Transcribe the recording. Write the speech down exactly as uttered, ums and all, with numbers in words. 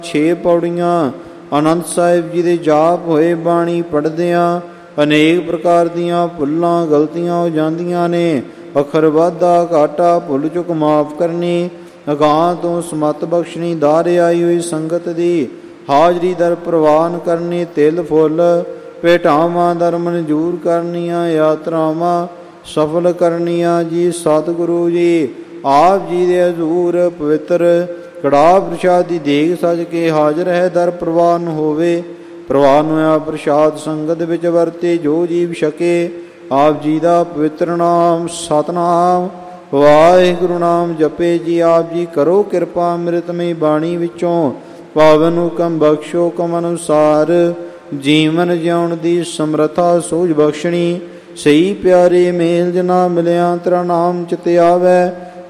ਛੇ ਪੌੜੀਆਂ। ਆਨੰਦ ਸਾਹਿਬ ਜੀ ਦੇ ਜਾਪ ਹੋਏ ਬਾਣੀ ਪੜ੍ਹਦਿਆਂ ਅਨੇਕ ਪ੍ਰਕਾਰ ਦੀਆਂ ਭੁੱਲਾਂ ਗਲਤੀਆਂ ਹੋ ਜਾਂਦੀਆਂ ਨੇ। ਅੱਖਰ ਵਾਧਾ ਘਾਟਾ ਭੁੱਲ ਚੁੱਕ ਮਾਫ ਕਰਨੀ, ਅਗਾਂਹ ਤੋਂ ਸਮਤ ਬਖਸ਼ਣੀ, ਦਾਰ ਆਈ ਹੋਈ ਸੰਗਤ ਦੀ ਹਾਜ਼ਰੀ ਦਰ ਪ੍ਰਵਾਨ ਕਰਨੀ, ਤਿਲ ਫੁੱਲ ਭੇਟਾਵਾਂ ਦਰ ਮਨਜ਼ੂਰ ਕਰਨੀਆਂ, ਯਾਤਰਾਵਾਂ ਸਫਲ ਕਰਨੀਆਂ ਜੀ। ਸਤਿਗੁਰੂ ਜੀ ਆਪ ਜੀ ਦੇ ਹਜ਼ੂਰ ਪਵਿੱਤਰ ਕੜਾਹ ਪ੍ਰਸ਼ਾਦ ਦੀ ਦੇਗ ਸਜ ਕੇ ਹਾਜ਼ਰ ਹੈ, ਦਰ ਪ੍ਰਵਾਨ ਹੋਵੇ। ਪ੍ਰਵਾਨ ਹੋਇਆ ਪ੍ਰਸ਼ਾਦ ਸੰਗਤ ਵਿੱਚ ਵਰਤੇ ਜੋ ਜੀਵ ਛਕੇ। ਆਪ ਜੀ ਦਾ ਪਵਿੱਤਰ ਨਾਮ ਸਤਿਨਾਮ ਵਾਹਿਗੁਰੂ ਨਾਮ ਜਪੇ ਜੀ। ਆਪ ਜੀ ਕਰੋ ਕਿਰਪਾ ਅੰਮ੍ਰਿਤਮਈ ਬਾਣੀ ਵਿੱਚੋਂ ਪਾਵਨ ਹੁਕਮ ਬਖਸ਼ੋ, ਹੁਕਮ ਅਨੁਸਾਰ ਜੀਵਨ ਜਿਉਣ ਦੀ ਸਮਰੱਥਾ ਸੂਝ ਬਖਸ਼ਣੀ। ਸਹੀ ਪਿਆਰੇ ਮੇਲ ਜਨਾ ਮਿਲਿਆ ਤੇਰਾ ਨਾਮ ਚਿਤ ਆਵੈ।